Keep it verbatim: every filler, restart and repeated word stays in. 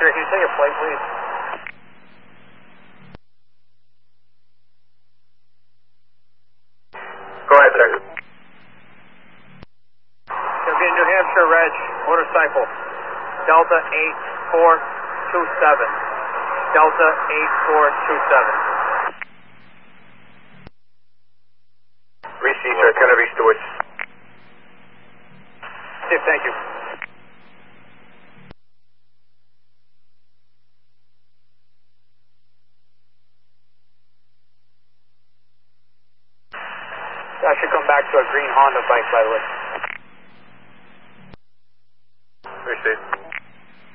sir, can you say your plate, please? Go ahead, sir. Gonna be a New Hampshire Reg motorcycle. Delta eight four two seven. Delta eight four two seven. Receive, sir. Kennedy Stewart. Okay, thank you. I should come back to a green Honda bike, by the way.